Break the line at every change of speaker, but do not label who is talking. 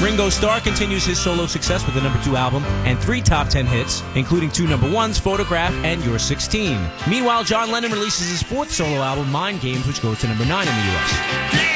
Ringo Starr continues his solo success with the number 2 album and 3 top 10 hits, including 2 number 1s, Photograph and You're 16. Meanwhile, John Lennon releases his 4th solo album, Mind Games, which goes to number 9 in the U.S.